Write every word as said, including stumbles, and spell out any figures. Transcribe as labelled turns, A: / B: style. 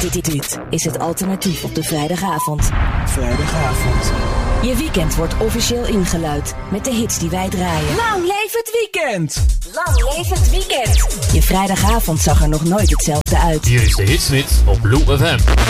A: Dit, dit, dit is het alternatief op de vrijdagavond.
B: Vrijdagavond.
A: Je weekend wordt officieel ingeluid met de hits die wij draaien.
B: Lang leef het weekend!
A: Lang leef het weekend! Je vrijdagavond zag er nog nooit hetzelfde uit.
C: Hier is de Hitsmix op Blue F M.